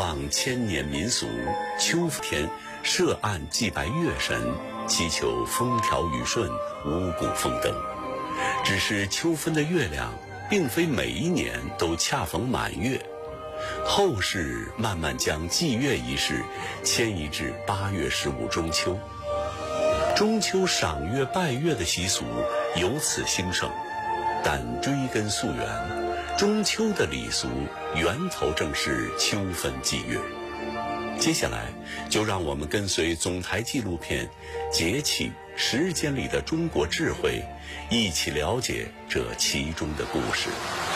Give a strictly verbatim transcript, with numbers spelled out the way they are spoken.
望千年民俗，秋天设案祭拜月神，祈求风调雨顺、五谷丰登。只是秋分的月亮并非每一年都恰逢满月，后世慢慢将祭月仪式迁移至八月十五中秋。中秋赏月拜月的习俗由此兴盛，但追根溯源，中秋的礼俗源头正是秋分祭月。接下来就让我们跟随总台纪录片《节气时间里的中国智慧》，一起了解这其中的故事。